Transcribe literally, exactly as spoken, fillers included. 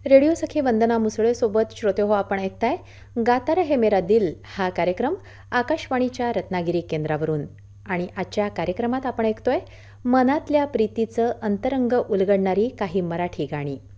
Radio सखी वंदना मुसळे सोबत श्रोते हो आपण ऐकताय गाता रहे मेरा दिल हा कार्यक्रम आकाशवाणीच्या रत्नागिरी केंद्रावरून. आणि आजच्या कार्यक्रमात आपण ऐकतोय मनातल्या प्रीतीचं अंतरंग उलगडणारी काही मराठी गाणी.